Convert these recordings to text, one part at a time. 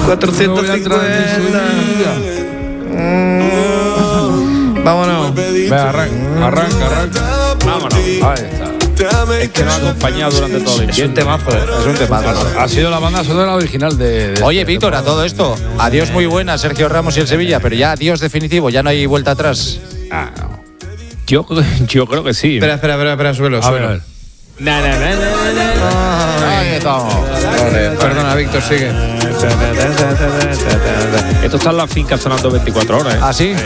450. Vámonos. Venga, arranca. Vámonos. Ahí está. Es que nos ha acompañado durante todo el invierno. Es un temazo, es un temazo. Ha sido la banda sonora original de Oye, Víctor, a todo esto, adiós muy buena, Sergio Ramos y el Sevilla, pero ya adiós definitivo, ya no hay vuelta atrás. Yo creo que sí. Espera, suelo. A ver. Ahí estamos. Perdona, Víctor, sigue. Esto está en la finca sonando 24 horas. ¿Ah, sí?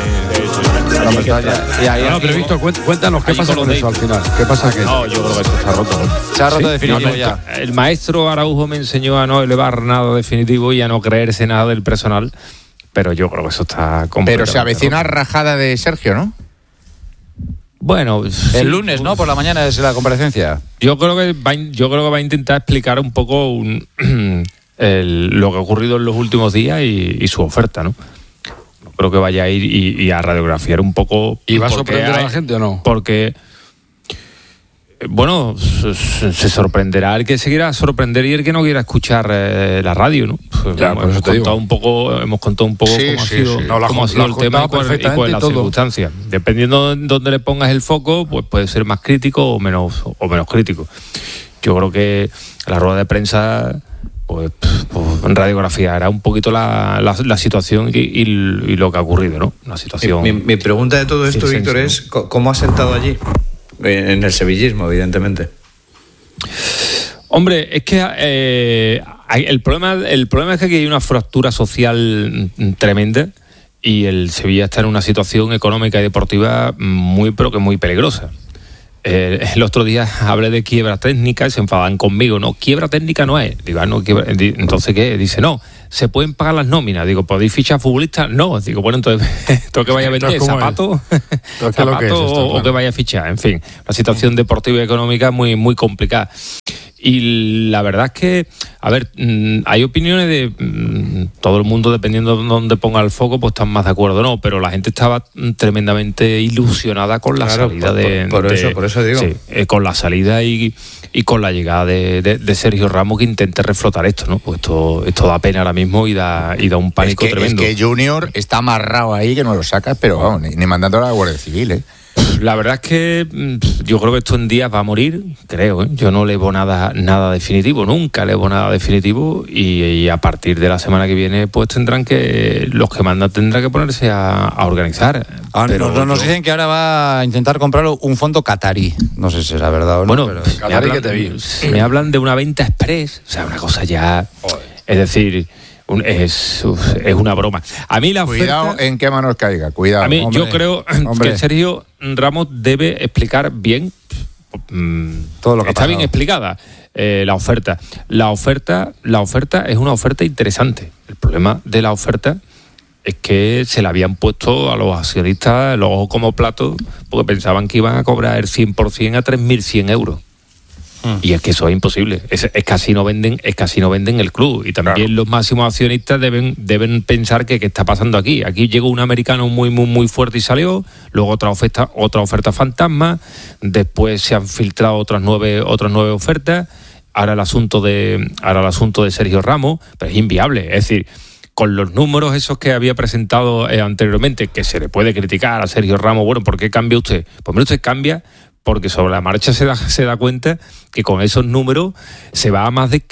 No, pero Víctor, cuéntanos qué pasa con eso al final. ¿Qué pasa que No, yo creo que eso está roto. Se ha roto definitivo ya. El maestro Araujo me enseñó a no elevar nada definitivo y a no creerse nada del personal, pero yo creo que eso está completamente Pero se avecina roto. rajada de Sergio, ¿no? Bueno, El lunes, ¿no? Por la mañana es la comparecencia. Yo creo que va a intentar explicar un poco lo que ha ocurrido en los últimos días y su oferta, ¿no? Creo que vaya a ir y a radiografiar un poco. ¿Y va a sorprender a la gente o no? Porque, bueno, se sorprenderá el que se quiera sorprender y el que no quiera escuchar la radio, ¿no? Pues, Ya, por eso te digo. hemos contado un poco cómo ha sido, No, cómo ha sido el tema y cuáles las todo. circunstancias. Dependiendo de dónde le pongas el foco, pues puede ser más crítico o menos crítico. Yo creo que la rueda de prensa pues radiografiará un poquito la situación y lo que ha ocurrido, ¿no? Una situación. Mi pregunta de todo esto, circense, Víctor, ¿no? es ¿cómo has sentado allí? En el sevillismo, evidentemente. Hombre, es que el problema es que aquí hay una fractura social tremenda y el Sevilla está en una situación económica y deportiva pero que muy peligrosa. El otro día hablé de quiebra técnica y se enfadan conmigo. No, quiebra técnica no es. Digo, no, entonces ¿qué? Dice, no, se pueden pagar las nóminas. Digo, ¿podéis fichar futbolistas? No. Digo, bueno, entonces, ¿esto que vaya a vender? ¿Zapatos? ¿O que vaya a fichar? En fin, la situación deportiva y económica muy, muy complicada. Y la verdad es que, a ver, hay opiniones de todo el mundo, dependiendo de dónde ponga el foco, pues están más de acuerdo o no, pero la gente estaba tremendamente ilusionada con la salida por eso digo. Sí, con la salida y con la llegada de Sergio Ramos, que intente reflotar esto, ¿no? Pues esto da pena ahora mismo y da un pánico tremendo. Es que Junior está amarrado ahí, que no lo sacas, pero vamos, ni mandándolo a la Guardia Civil, ¿eh? La verdad es que yo creo que esto en días va a morir, creo, ¿eh? Yo no levo nada definitivo, nunca levo nada definitivo y a partir de la semana que viene pues los que mandan tendrán que ponerse a organizar. Pero nos dicen que ahora va a intentar comprarlo un fondo catarí, no sé si será verdad o no. Bueno, pero me hablan de una venta express, o sea, una cosa ya, es decir, es una broma. A mí la oferta, cuidado en qué manos caiga, cuidado. A mí hombre, yo creo que Sergio Ramos debe explicar bien todo lo que está bien explicada la oferta. La oferta es una oferta interesante. El problema de la oferta es que se la habían puesto a los accionistas los ojos como platos porque pensaban que iban a cobrar el 100% a 3.100 euros. Y es que eso es imposible. Es casi no venden el club. Y también los máximos accionistas deben pensar que qué está pasando aquí. Aquí llegó un americano muy, muy, muy fuerte y salió. Luego otra oferta fantasma. Después se han filtrado otras nueve ofertas. Ahora el asunto de Sergio Ramos, pero es inviable. Es decir, con los números esos que había presentado anteriormente, que se le puede criticar a Sergio Ramos, bueno, ¿por qué cambia usted? Pues mira, usted cambia porque sobre la marcha se da cuenta que con esos números se va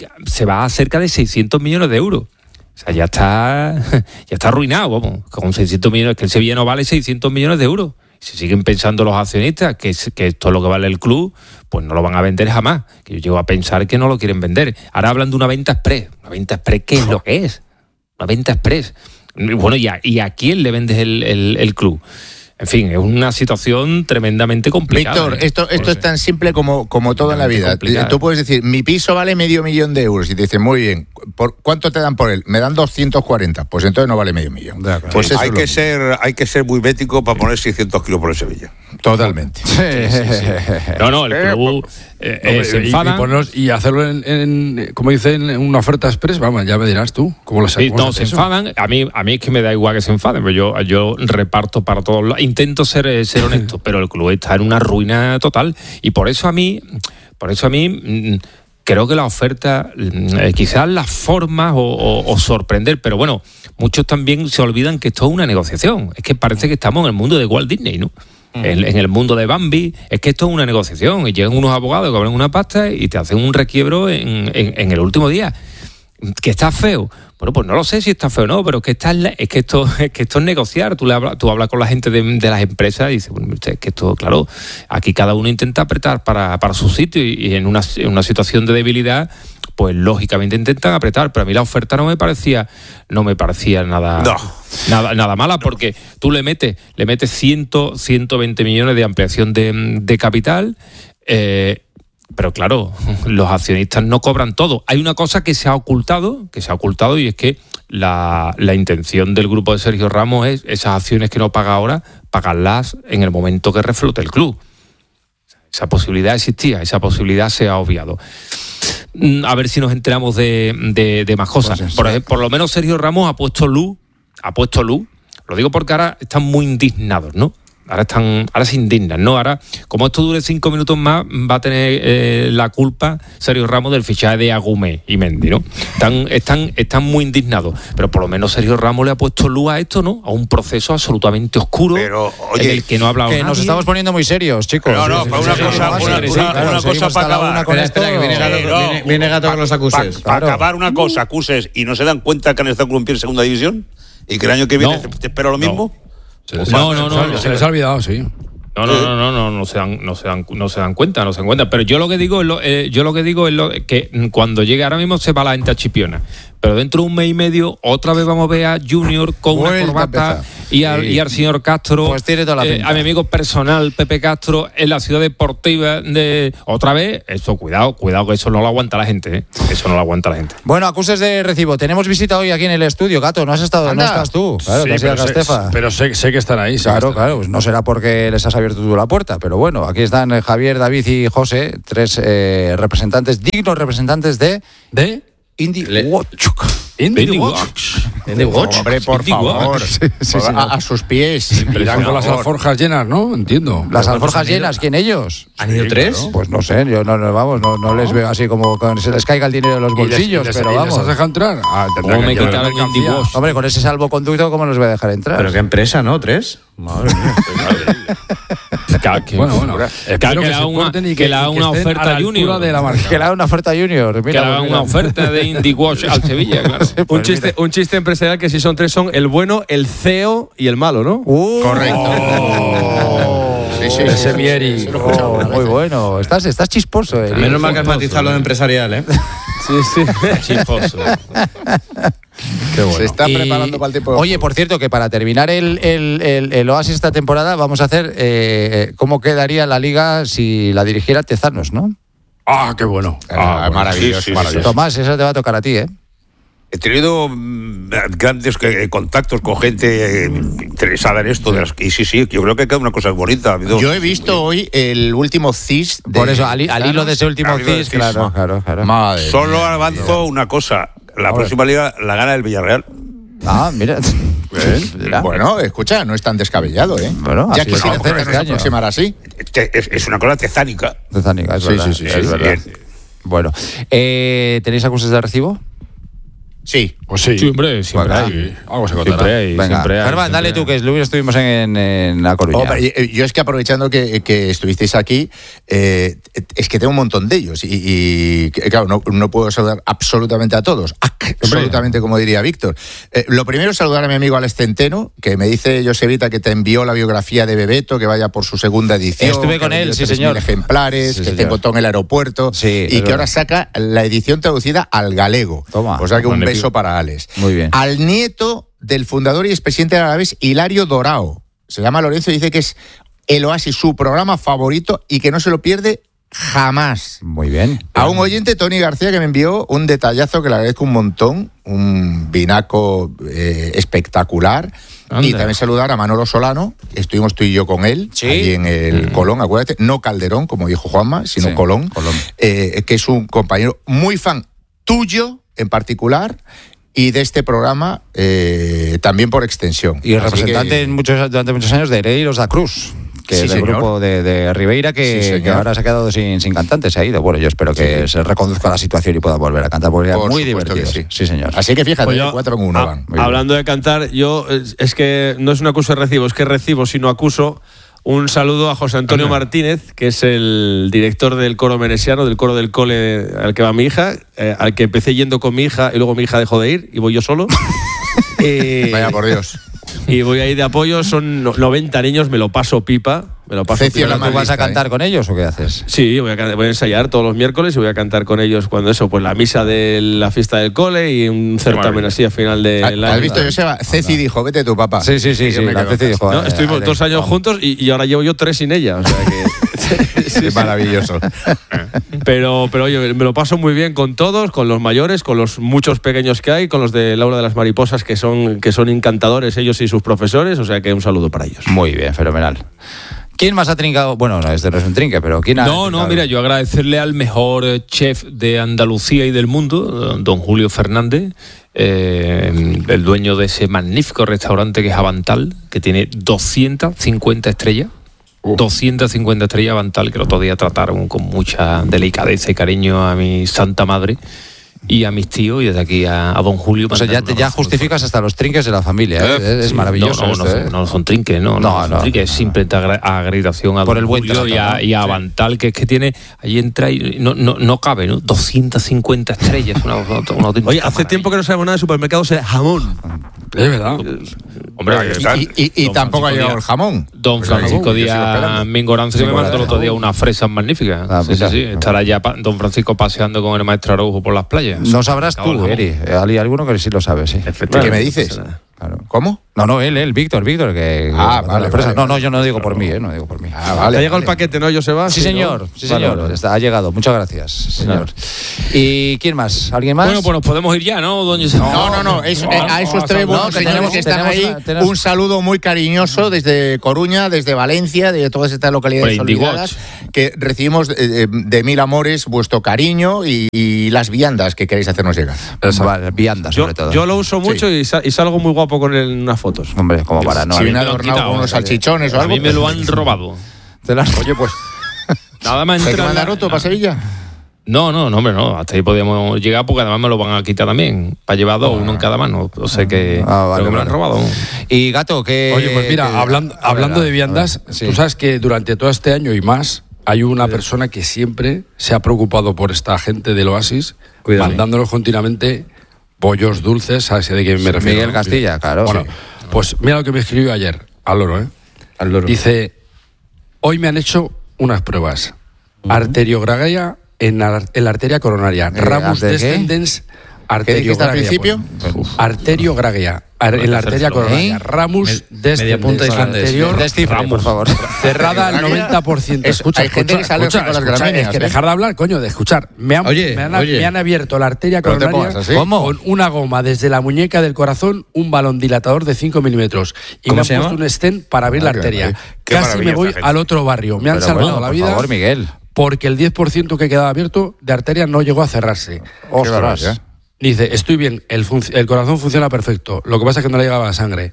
a cerca de 600 millones de euros. O sea, ya está arruinado, vamos. Con 600 millones, que el Sevilla no vale 600 millones de euros. Si siguen pensando los accionistas que esto es lo que vale el club, pues no lo van a vender jamás. Que yo llego a pensar que no lo quieren vender. Ahora hablan de una venta express. ¿Una venta express qué es lo que es? Una venta express. Bueno, ¿y a quién le vendes el club? En fin, es una situación tremendamente complicada. Víctor, esto es tan simple como todo en la vida. Complicada. Tú puedes decir, mi piso vale $500,000 de euros. Y te dicen, muy bien, ¿cuánto te dan por él? Me dan 240. Pues entonces no vale $500,000. Pues hay que ser muy bético para poner 600 kilos por el Sevilla. Totalmente. Sí. No, el club se enfada. Y hacerlo en como dicen, en una oferta express, vamos, ya me dirás tú. ¿Cómo lo sabes? Se enfadan. A mí es que me da igual que se enfaden, pero yo reparto para todos lados. Intento ser honesto, pero el club está en una ruina total. Y por eso a mí creo que la oferta, quizás las formas o sorprender, pero bueno, muchos también se olvidan que esto es una negociación. Es que parece que estamos en el mundo de Walt Disney, ¿no? En el mundo de Bambi, es que esto es una negociación y llegan unos abogados que cobran una pasta y te hacen un requiebro en el último día. ¿Que está feo? Bueno, pues no lo sé si está feo o no, pero es que esto es negociar. Tú hablas con la gente de las empresas y dices, bueno, es que esto, claro, aquí cada uno intenta apretar para su sitio y en una situación de debilidad, pues lógicamente intentan apretar, pero a mí la oferta no me parecía nada mala, porque tú le metes 120 millones de ampliación de capital, pero claro, los accionistas no cobran todo. Hay una cosa que se ha ocultado y es que la intención del grupo de Sergio Ramos es esas acciones que no paga ahora, pagarlas en el momento que reflote el club. Esa posibilidad existía, esa posibilidad se ha obviado. A ver si nos enteramos de más cosas. Por lo menos Sergio Ramos ha puesto luz. Lo digo porque ahora están muy indignados, ¿no? Ahora se indignan, ¿no? Ahora, como esto dure 5 minutos más, va a tener la culpa Sergio Ramos del fichaje de Agumé y Mendy, ¿no? Están muy indignados. Pero por lo menos Sergio Ramos le ha puesto luz a esto, ¿no? A un proceso absolutamente oscuro, pero, oye, en el que no ha hablado nadie. Nos estamos poniendo muy serios, chicos. No, para una cosa para acabar. Espera, que viene Gato con los acuses. Para acabar una cosa, acuses, y no se dan cuenta que han estado columpiando en segunda división y que el año que viene te espera lo mismo. No, se les ha olvidado, sí. No se dan cuenta. Pero yo lo que digo es que cuando llegue, ahora mismo se va la gente a Chipiona, pero dentro de un mes y medio otra vez vamos a ver a Junior con una corbata y al señor Castro, pues tiene toda la pinta. A mi amigo personal Pepe Castro en la ciudad deportiva de otra vez. Eso, cuidado que eso no lo aguanta la gente, ¿eh? Eso no lo aguanta la gente. Bueno, acuses de recibo. Tenemos visita hoy aquí en el estudio, Gato. No estás tú. Claro, sí, te has ido a Castefa. Pero sé que están ahí. Claro. Pues no será porque les has abierto tú la puerta, pero bueno, aquí están Javier, David y José, 3 dignos representantes de IndyWatch. Hombre, por favor. A sus pies. Irán con las alforjas llenas, ¿no? Entiendo. Las alforjas llenas, ¿quién ellos? ¿Han ido 3? Claro. Pues no sé, yo no les veo así como que se les caiga el dinero de los bolsillos, pero vamos. ¿Les has dejado entrar? ¿Cómo me quitaron el IndyWatch? Hombre, con ese salvoconducto, ¿cómo los voy a dejar entrar? Pero qué empresa, ¿no? 3. Madre mía. Bueno. Que le haga una oferta Junior de la marca. Que le haga una oferta Junior. Que le haga una oferta de IndyWatch al Sevilla, claro. Un chiste empresarial que si son 3 son el bueno, el CEO y el malo, ¿no? Correcto. Ese Mieri. Muy bueno. Estás chisposo. Menos mal que has matizado lo empresarial, ¿eh? Sí. Chisposo. Qué bueno. Se está preparando para el tiempo. Oye, por cierto, que para terminar el Oasis esta temporada vamos a hacer cómo quedaría la liga si la dirigiera Tezanos, ¿no? Qué bueno. Maravilloso. Sí. Tomás, eso te va a tocar a ti, ¿eh? He tenido grandes contactos con gente interesada en esto. Y sí, yo creo que queda una cosa bonita. Yo he visto hoy el último CIS. Por eso, al hilo de ese último CIS, claro. Solo avanzo una cosa. La próxima liga la gana el Villarreal. Mira. Bueno, escucha, no es tan descabellado, ¿eh? Bueno, ya quisiera hacer este año. Aproximar así. Es una cosa tezánica. Es verdad. Sí. Es verdad. Bueno, ¿tenéis acuses de recibo? Sí. Pues sí. Siempre hay. Algo se contará. Venga, Germán, dale tú, que Luis estuvimos en La Coruña. Yo es que aprovechando que estuvisteis aquí, es que tengo un montón de ellos y claro, no puedo saludar absolutamente a todos, absolutamente, como diría Víctor. Lo primero es saludar a mi amigo Alex Centeno, que me dice Josevita que te envió la biografía de Bebeto, que vaya por su segunda edición. Estuve con él, sí señor. Ejemplares, sí, que señor. te encontró en el aeropuerto y que ahora saca la edición traducida al galego. Toma. O sea que un beso para Alex. Muy bien. Al nieto del fundador y expresidente de Alavés, Hilario Dorao. Se llama Lorenzo y dice que es el Oasis, su programa favorito y que no se lo pierde jamás. Muy bien. A un oyente, Tony García, que me envió un detallazo que le agradezco un montón, un vinaco espectacular. Anda. Y también saludar a Manolo Solano, estuvimos tú y yo con él, allí en el Colón, acuérdate, no Calderón, como dijo Juanma, sino Colón. Que es un compañero muy fan tuyo en particular y de este programa también por extensión. Y el representante durante muchos años de Hereiros da Cruz, que es del grupo de Ribeira, que ahora se ha quedado sin cantante, se ha ido. Bueno, yo espero que se reconduzca la situación y pueda volver a cantar, porque era muy divertido. Sí, señor. Así que fíjate, Pues 4-1 van. Hablando de cantar, yo es que no es un acuso de recibo, es que recibo, sino acuso. Un saludo a José Antonio Martínez, que es el director del coro menesiano, del coro del cole al que va mi hija, al que empecé yendo con mi hija y luego mi hija dejó de ir y voy yo solo. Vaya por Dios. Y voy ahí de apoyo, son 90 niños, me lo paso pipa. ¿Tú vas a cantar con ellos o qué haces? Sí, voy a ensayar todos los miércoles y voy a cantar con ellos cuando pues la misa de la fiesta del cole y un certamen así a final del año. ¿Has visto, Joseba? Ceci dijo, vete tu papá. Sí, la Ceci dijo. No, estuvimos 2 años juntos y ahora llevo yo 3 sin ella. O sea que es maravilloso. Pero oye, me lo paso muy bien con todos, con los mayores, con los muchos pequeños que hay, con los de Laura de las Mariposas que son encantadores ellos y sus profesores, o sea que un saludo para ellos. Muy bien, fenomenal. ¿Quién más ha trincado? Bueno, este no es un trinque, pero ¿quién ha trincado? Mira, yo agradecerle al mejor chef de Andalucía y del mundo, don Julio Fernández, el dueño de ese magnífico restaurante que es Avantal, que tiene 250 estrellas. 250 estrellas Avantal, que el otro día trataron con mucha delicadeza y cariño a mi santa madre y a mis tíos, y desde aquí a don Julio. O sea, ya justificas hasta los trinques de la familia, ¿eh? Es maravilloso. No son trinques, no. Son trinques, es simple agreditación a por don el buen Julio trato, y a Avantal, que es que tiene, ahí entra y no cabe, ¿no? 250 estrellas. Oye, hace tiempo que no sabemos nada de supermercados de jamón. Es verdad. Hombre, y tampoco ha llegado el jamón. Don Francisco Díaz Mingorance, que me mandó el otro día unas fresas magníficas. Sí. Estará ya don Francisco paseando con el maestro Araujo por las playas. No sabrás tú, Eri. Hay alguno que sí lo sabe, sí. ¿Qué me dices? Claro. ¿Cómo? No, él, Víctor, que... Vale. No, yo no digo por mí, no digo por mí. Vale. ¿Te ha llegado el paquete, no, Joseba? Sí, señor. Vale. Ha llegado. Muchas gracias, señor. ¿Y quién más? ¿Alguien más? Bueno, pues nos podemos ir ya, ¿no, don Joseba? No. A esos 3 buenos señores que están ahí, un saludo muy cariñoso desde Coruña, desde Valencia, de todas estas localidades olvidadas, que recibimos de mil amores vuestro cariño y las viandas que queréis hacernos llegar. Viandas, sobre todo. Yo lo uso mucho y salgo muy guapo con él en unas fotos. Hombre, como para no... Si viene adornado con unos salchichones o algo. A mí me lo han robado. Oye, pues... Nada más ¿Te entrar... mandan otro para Sevilla? No, hombre, no. Hasta ahí podíamos llegar porque además me lo van a quitar también. Para llevar 2, uno en cada mano. O sea que... Vale, me lo han robado. Y Gato, ¿qué...? Oye, pues mira, hablando de viandas, tú sabes que durante todo este año y más hay una persona que siempre se ha preocupado por esta gente del Oasis, mandándonos continuamente bollos dulces, ¿sabes de quién me refiero? Miguel Castilla, claro. Bueno, pues mira lo que me escribió ayer, al loro, ¿eh? Al loro. Dice, hoy me han hecho unas pruebas. Arteriografía en la arteria coronaria. Ramus descendens arteriogragia. ¿Al principio? Arteriogragia. En la arteria coronaria. Ramus descendens anterior. Descifra, por favor. Cerrada al 90%. Escucha, hay gente que sale con las gramíneas. Es que dejar de hablar, coño, de escuchar. Me han abierto la arteria coronaria con una goma desde la muñeca del corazón, un balón dilatador de 5 milímetros. Y me han puesto un stent para abrir la arteria. Casi me voy al otro barrio. Me han salvado la vida. Por favor, Miguel. Porque el 10% que quedaba abierto de arteria no llegó a cerrarse. Ostras. Dice, estoy bien, el corazón funciona perfecto. Lo que pasa es que no le llegaba la sangre.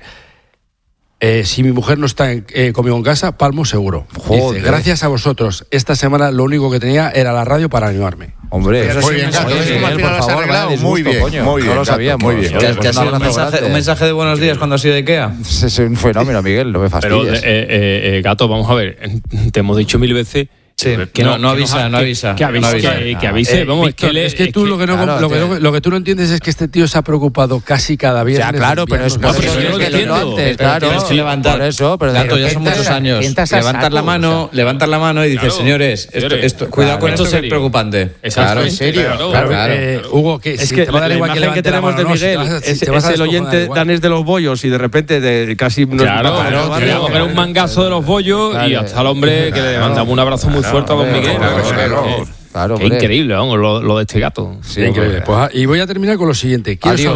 Si mi mujer no está conmigo en casa, palmo seguro. Dice, gracias a vosotros. Esta semana lo único que tenía era la radio para animarme. Hombre, muy bien, por favor, muy bien, no lo sabía, muy bien. ¿Que ha sido un mensaje de buenos días cuando ha sido de IKEA? Es un fenómeno, Miguel, no me fastidies. Pero, Gato, vamos a ver, te hemos dicho 1000 veces... Sí, que no avisa. Que avise, vamos, Víctor, es que tú lo que tú no entiendes es que este tío se ha preocupado casi cada viernes. Ya, claro, pero es por eso yo lo entiendo antes, claro. Levantar, por eso, pero ya son muchos años. Levantar la mano y dices, señores, esto, cuidado con esto, es preocupante. Claro, en serio. Claro. Hugo, que es que la imagen que tenemos de Miguel es el oyente danés de los bollos y de repente casi nos Claro, un mangazo de los bollos y hasta el hombre que le mandamos un abrazo muy fuerte a don Miguel. Claro, qué increíble, vamos, lo de este gato. Sí, increíble. Pues, y voy a terminar con lo siguiente. ¿Es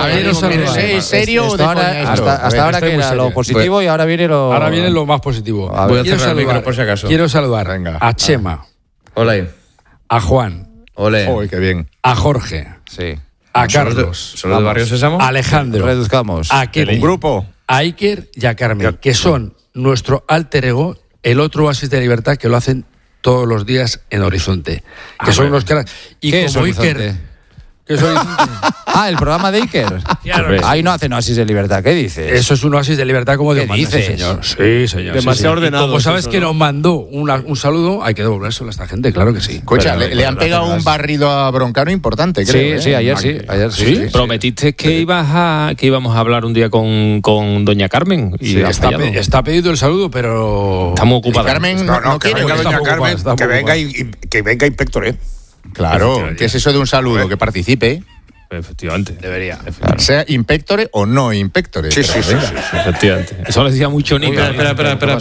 serio o de coña esto? Hasta ahora que era lo positivo y ahora viene lo... Ahora viene lo más positivo. Voy a cerrar el micro por si acaso. Quiero saludar a Chema. Hola. A Juan. Ole. Uy, qué bien. A Jorge. Sí. A Carlos. ¿Solo de Barrio Sésamo? A Alejandro. Reduzcamos. A Kevin. Un grupo. A Iker y a Carmen, que son nuestro alter ego el otro Oasis de Libertad que lo hacen todos los días en Horizonte. Que son unos caras. Y ¿qué como es Horizonte? ¿Qué es Horizonte? El programa de Iker. Ahí no hacen Oasis de Libertad. ¿Qué dices? Eso es un Oasis de Libertad como Dios manda, dices? señor. Sí, señor. Demasiado ordenado. Como sabes que nos mandó un saludo, hay que devolvérselo a esta gente, claro que sí. Escucha, le han pegado un barrido a Broncano importante, creo. Sí, ayer sí. Prometiste que íbamos a hablar un día con doña Carmen. Y está pedido el saludo, pero estamos ocupados. Carmen que venga doña Carmen, que venga Inspector, Claro, ¿qué es eso de un saludo? Que participe. Efectivamente. Debería. Sea Inspectore o no Inspectore. Sí. Efectivamente. Eso lo decía mucho Nico. Espera.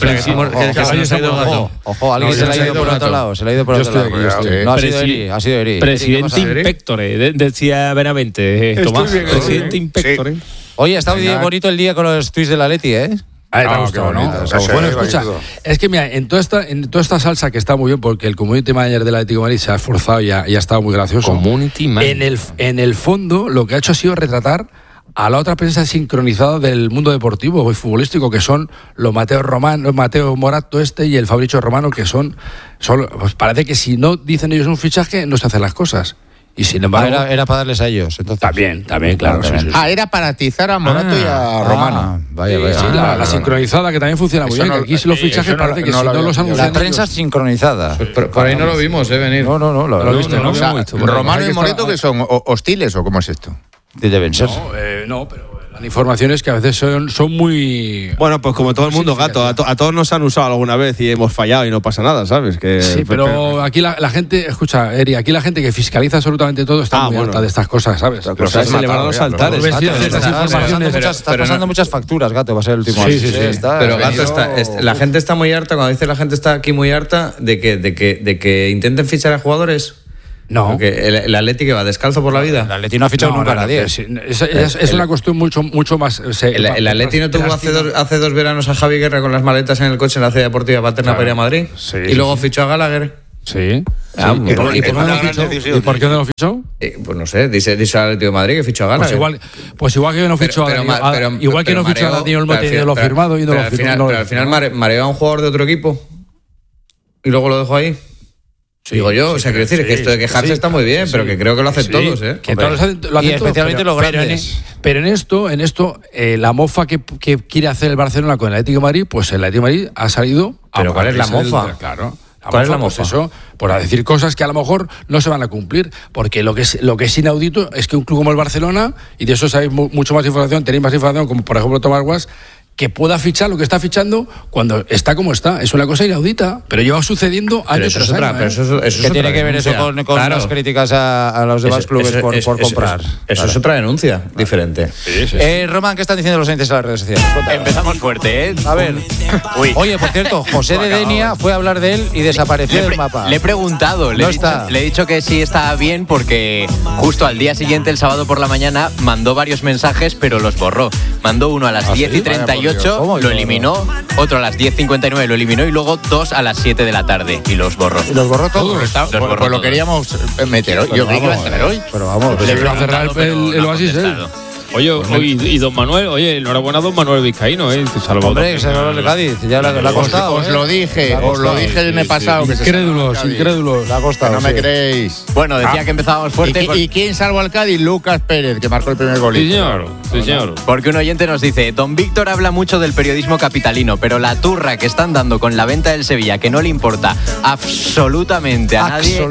Ojo, alguien se le ha ido por otro lado. No, ha sido Eri. Presidente Inspectore, decía Benavente. Tomás, presidente Inspectore. Oye, está muy bonito el día con los tweets de la Leti, ¿eh? Te ha gustado, ¿no? Bueno, escucha, es que mira, en toda esta salsa que está muy bien, porque el community manager del Atlético de Madrid se ha esforzado y ha estado muy gracioso. Community manager. En el fondo, lo que ha hecho ha sido retratar a la otra prensa sincronizada del mundo deportivo y futbolístico, que son los Mateo Morato y el Fabricio Romano, que son pues parece que si no dicen ellos un fichaje, no se hacen las cosas. Y sin embargo, era para darles a ellos, entonces. También, claro. Sí. Era para atizar a Morato y a Romano. Vaya. Sí, la sincronizada, que también funciona muy bien. Aquí los fichajes parece que si no los anuncian. La prensa sincronizada. Por ahí no lo vimos, venir. No, lo he visto. Romano y Morato, que son hostiles, ¿o cómo es esto? Deben ser. No, pero las informaciones que a veces son muy... Bueno, pues como todo el mundo, gato, a todos nos han usado alguna vez y hemos fallado y no pasa nada, ¿sabes? Sí, pero aquí la gente, escucha, Eri, aquí la gente que fiscaliza absolutamente todo está muy harta de estas cosas, ¿sabes? Pero se le van a los altares. Está pasando muchas facturas, gato, va a ser el último. Sí. Pero gato, la gente está muy harta, cuando dice la gente está aquí muy harta de que intenten fichar a jugadores. No. Porque el Atleti va descalzo por la vida. El Atleti no ha fichado nunca a nadie. Es una cuestión mucho más... El Atleti no tuvo hace 2 veranos a Javi Guerra con las maletas en el coche en la ciudad deportiva paterna para ir a Madrid. Y luego fichó a Gallagher. Sí. ¿Y por qué no lo fichó? Pues no sé, dice el Atlético de Madrid que fichó a Gallagher. Pues igual que no fichó a Daniel Mote y lo firmado y no lo firmó. Pero al final mareó a un jugador de otro equipo y luego lo dejó ahí. Digo yo, quiero decir, que esto de quejarse está muy bien, pero que creo que lo hacen todos, ¿eh? Que todos lo hacen especialmente los grandes. Pero en esto la mofa que quiere hacer el Barcelona con el Atlético de Madrid, pues el Atlético de Madrid ha salido... ¿Pero cuál es la mofa? Claro. ¿Cuál es la mofa? Pues eso, por decir cosas que a lo mejor no se van a cumplir, porque lo que es inaudito es que un club como el Barcelona, y de eso sabéis mucho más información, tenéis más información, como por ejemplo Tomás Guas, que pueda fichar lo que está fichando cuando está como está. Es una cosa inaudita, pero lleva sucediendo años tras años. Pero ¿qué tiene que ver eso con las críticas a los demás clubes por comprar? Eso es otra denuncia diferente. Román, ¿qué están diciendo los oyentes en las redes sociales? Empezamos fuerte, ¿eh? A ver. Oye, por cierto, José de Denia fue a hablar de él y desapareció del mapa. Le he preguntado, le he dicho que sí estaba bien, porque justo al día siguiente, el sábado por la mañana, mandó varios mensajes, pero los borró. Mandó uno a las 10:38, lo eliminó, otro a las 10:59 lo eliminó y luego 2 a las 7 de la tarde y los borró. ¿Los borró todos? Pues lo queríamos meter hoy. Yo creí que iba a entrar hoy. Pero vamos, le iba a cerrar el Oasis él. Oye, y don Manuel, enhorabuena a don Manuel Vizcaíno, que salvó. Hombre, que se salvó el Cádiz, ya le ha costado. Os lo dije el mes pasado. Incrédulos. Le ha costado. No me creéis. Bueno, decía que empezábamos fuerte. ¿Y quién salvó al Cádiz? Lucas Pérez, que marcó el primer gol. Sí, señor. Porque un oyente nos dice: don Víctor habla mucho del periodismo capitalino, pero la turra que están dando con la venta del Sevilla, que no le importa absolutamente a nadie.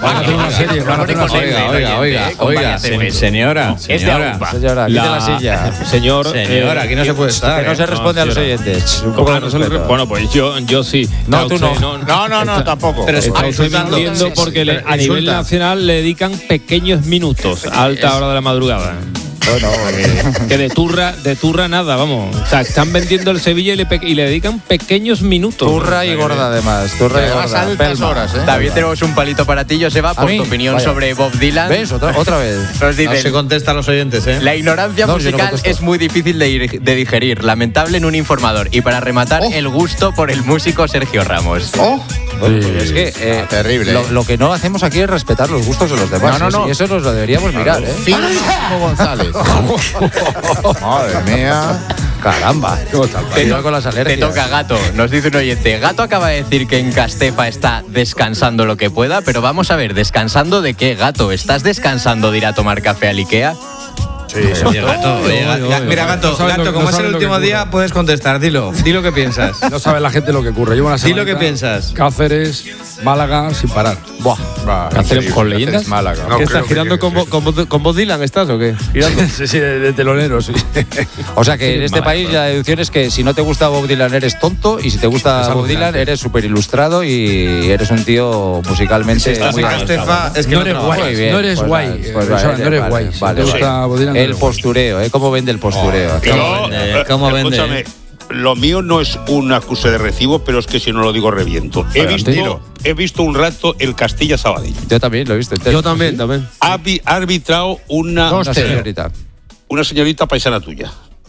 Oiga, señora. La silla. Señor, aquí no se puede estar. Que no se responde a los oyentes. Bueno, pues yo sí. No, tú no. No, tampoco. Pero estoy mintiendo porque a nivel nacional le dedican pequeños minutos a alta hora de la madrugada. Que de turra nada, vamos. O sea, están vendiendo el Sevilla y le dedican pequeños minutos. Turra y gorda, además. Turra y gorda. Altas horas, ¿eh? También tenemos un palito para ti, Joseba, por tu opinión sobre Bob Dylan. ¿Ves? Otra vez. Nos dicen, no se contesta a los oyentes, ¿eh? La ignorancia musical es muy difícil de digerir, lamentable en un informador. Y para rematar, el gusto por el músico Sergio Ramos. Es que terrible. Lo que no hacemos aquí es respetar los gustos de los demás. No. Y eso nos lo deberíamos mirar, ¿eh? Como González. Madre mía. Caramba. Con las alergias. Te toca, Gato. Nos dice un oyente. Gato acaba de decir que en Castefa está descansando lo que pueda, pero vamos a ver, ¿descansando de qué, Gato? ¿Estás descansando de ir a tomar café al Ikea? Sí, Gato. Mira, Gato, como es el último día, puedes contestar. Dilo que piensas. No sabe la gente lo que ocurre. Llevo una semana. Dilo que piensas. Cáceres, Málaga, sin parar. Buah. ¿Cáceres con leyendas? Málaga. ¿Qué estás girando con Bob Dylan? ¿Estás o qué? Sí, de telonero, sí. O sea que en este país la deducción es que si no te gusta Bob Dylan eres tonto y si te gusta Bob Dylan eres súper ilustrado y eres un tío musicalmente muy Castefa, es que no eres guay. No eres guay. No eres guay. Vale. ¿Te gusta Bob Dylan? El postureo, ¿cómo vende el postureo? ¿Cómo vende? Escúchame, lo mío no es un acuse de recibo, pero es que si no lo digo reviento. He visto un rato el Castilla-Sabadell. Yo también lo he visto. Yo también. Ha arbitrado una señorita paisana tuya.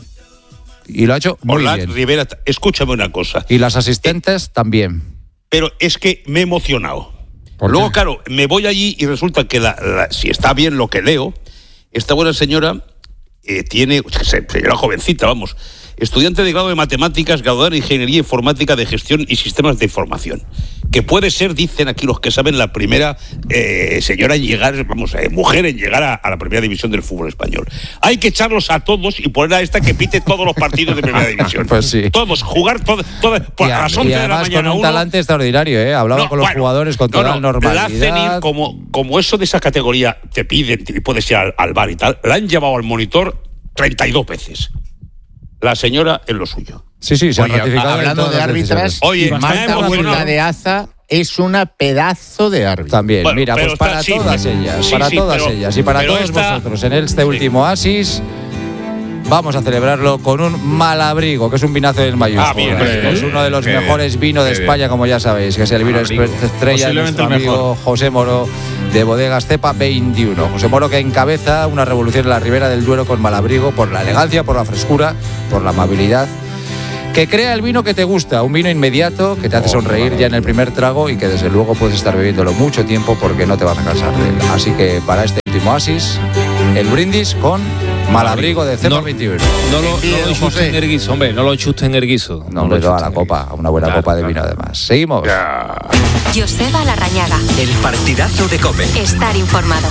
Y lo ha hecho muy bien. Rivera, escúchame una cosa. Y las asistentes también. Pero es que me he emocionado. Luego, claro, me voy allí y resulta que si está bien lo que leo, esta buena señora tiene, señora jovencita, vamos, estudiante de grado de matemáticas, graduada en ingeniería informática de gestión y sistemas de información, que puede ser, dicen aquí los que saben, la primera señora en llegar, mujer en llegar a la primera división del fútbol español. Hay que echarlos a todos y poner a esta que pite todos los partidos de primera división. Pues sí. Todos, jugar a las 11 de la mañana. Con un talante extraordinario, hablaba con los jugadores con toda normalidad. La CENIR, como eso de esa categoría te piden y puedes ir al bar y tal, la han llevado al monitor 32 veces. La señora en lo suyo. Sí, se ha ratificado. Hablando de árbitras, Marta Huerta de Aza es una pedazo de árbitra. También, mira, pues para todas ellas, y para todos vosotros, en este último Asis, vamos a celebrarlo con un Malabrigo, que es un vinazo del mayúsculo. Es uno de los mejores vinos de España, como ya sabéis, que es el vino estrella de nuestro amigo José Moro, de Bodegas Cepa 21. José Moro, que encabeza una revolución en la Ribera del Duero con Malabrigo, por la elegancia, por la frescura, por la amabilidad, que crea el vino que te gusta, un vino inmediato que te hace sonreír ya en el primer trago y que desde luego puedes estar bebiéndolo mucho tiempo porque no te vas a cansar de él. Así que para este último Asis, el brindis con Malabrigo de Cepa 21. No lo chusten en el guiso, hombre, no lo chusten en el guiso. No, hombre, a la copa, una buena copa de vino además. Seguimos. Joseba Larrañaga. El partidazo de COPE. Estar informado.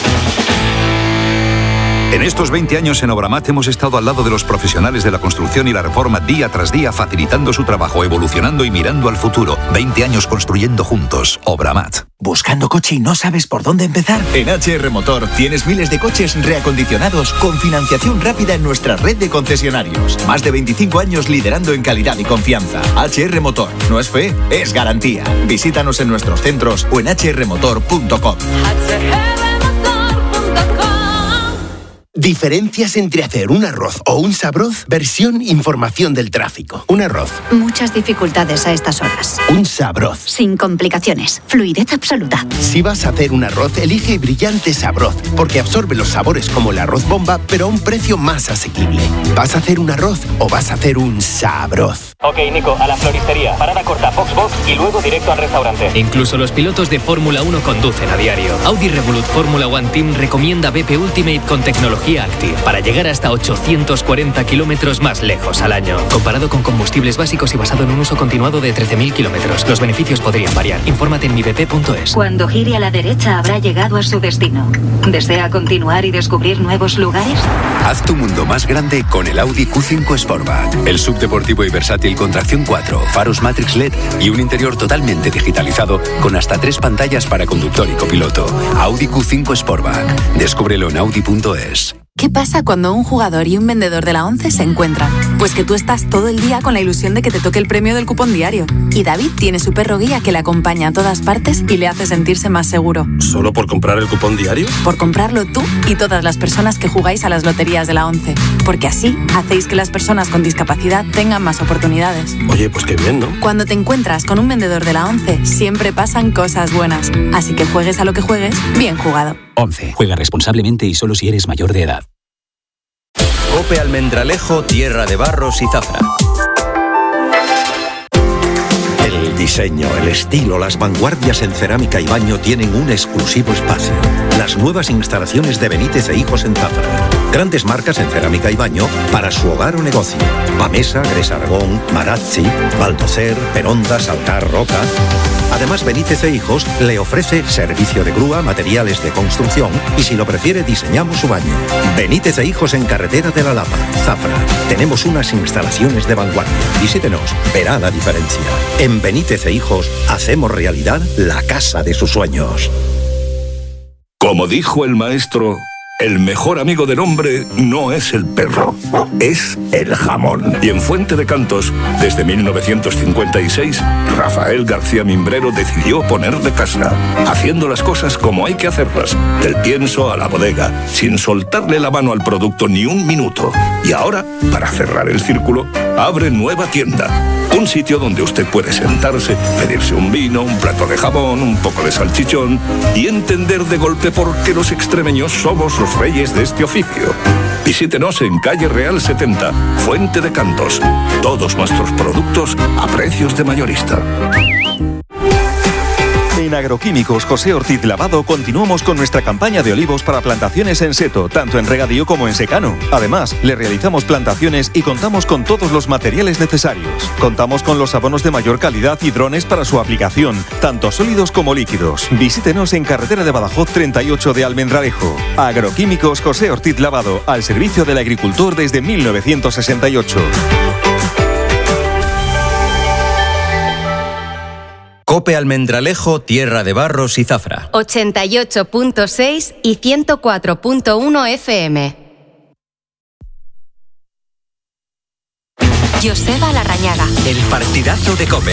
En estos 20 años en Obramat hemos estado al lado de los profesionales de la construcción y la reforma día tras día, facilitando su trabajo, evolucionando y mirando al futuro. 20 años construyendo juntos. Obramat. ¿Buscando coche y no sabes por dónde empezar? En HR Motor tienes miles de coches reacondicionados con financiación rápida en nuestra red de concesionarios. Más de 25 años liderando en calidad y confianza. HR Motor. No es fe, es garantía. Visítanos en nuestros centros o en hrmotor.com. Diferencias entre hacer un arroz o un sabroz. Versión información del tráfico. Un arroz. Muchas dificultades a estas horas. Un sabroz. Sin complicaciones. Fluidez absoluta. Si vas a hacer un arroz, elige Brillante Sabroz, porque absorbe los sabores como el arroz bomba, pero a un precio más asequible. ¿Vas a hacer un arroz o vas a hacer un sabroz? Ok, Nico, a la floristería. Parada corta Foxbox y luego directo al restaurante. Incluso los pilotos de Fórmula 1 conducen a diario. Audi Revolut Fórmula 1 Team recomienda BP Ultimate con tecnología Active para llegar hasta 840 kilómetros más lejos al año. Comparado con combustibles básicos y basado en un uso continuado de 13.000 kilómetros. Los beneficios podrían variar. Infórmate en mibp.es. Cuando gire a la derecha habrá llegado a su destino. ¿Desea continuar y descubrir nuevos lugares? Haz tu mundo más grande con el Audi Q5 Sportback. El subdeportivo y versátil con tracción 4, faros Matrix LED y un interior totalmente digitalizado con hasta 3 pantallas para conductor y copiloto. Audi Q5 Sportback. Descúbrelo en audi.es. ¿Qué pasa cuando un jugador y un vendedor de la ONCE se encuentran? Pues que tú estás todo el día con la ilusión de que te toque el premio del cupón diario. Y David tiene su perro guía que le acompaña a todas partes y le hace sentirse más seguro. ¿Solo por comprar el cupón diario? Por comprarlo tú y todas las personas que jugáis a las loterías de la ONCE. Porque así hacéis que las personas con discapacidad tengan más oportunidades. Oye, pues qué bien, ¿no? Cuando te encuentras con un vendedor de la ONCE, siempre pasan cosas buenas. Así que juegues a lo que juegues, bien jugado. ONCE. Juega responsablemente y solo si eres mayor de edad. COPE Almendralejo, tierra de barros y zafra. El diseño, el estilo, las vanguardias en cerámica y baño tienen un exclusivo espacio. las nuevas instalaciones de Benítez e Hijos en Zafra. Grandes marcas en cerámica y baño para su hogar o negocio. Pamesa, Gres Aragón, Marazzi, Baldocer, Peronda, Saltar, Roca. Además, Benítez e Hijos le ofrece servicio de grúa, materiales de construcción y, si lo prefiere, diseñamos su baño. Benítez e Hijos en Carretera de la Lapa, Zafra. Tenemos unas instalaciones de vanguardia. Visítenos, verá la diferencia. En Benítez e Hijos hacemos realidad la casa de sus sueños. Como dijo el maestro, el mejor amigo del hombre no es el perro, es el jamón. Y en Fuente de Cantos, desde 1956, Rafael García Mimbrero decidió poner de casa, haciendo las cosas como hay que hacerlas, del pienso a la bodega, sin soltarle la mano al producto ni un minuto. Y ahora, para cerrar el círculo, abre nueva tienda. Un sitio donde usted puede sentarse, pedirse un vino, un plato de jamón, un poco de salchichón y entender de golpe por qué los extremeños somos los reyes de este oficio. Visítenos en Calle Real 70, Fuente de Cantos. Todos nuestros productos a precios de mayorista. En Agroquímicos José Ortiz Lavado continuamos con nuestra campaña de olivos para plantaciones en seto, tanto en regadío como en secano. Además, le realizamos plantaciones y contamos con todos los materiales necesarios. Contamos con los abonos de mayor calidad y drones para su aplicación, tanto sólidos como líquidos. Visítenos en Carretera de Badajoz 38 de Almendralejo. Agroquímicos José Ortiz Lavado, al servicio del agricultor desde 1968. Cope Almendralejo, Tierra de Barros y Zafra. 88.6 y 104.1 FM. Joseba Larrañaga. El partidazo de Cope.